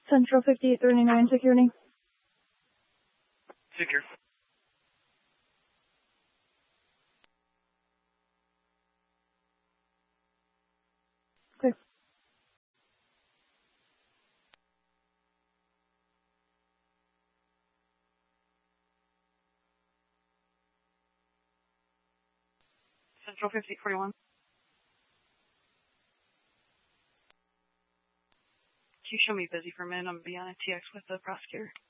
Central 5839 security. Secure. Okay. Central 5841. Can you show me busy for a minute? I'm going to be on a TX with the prosecutor.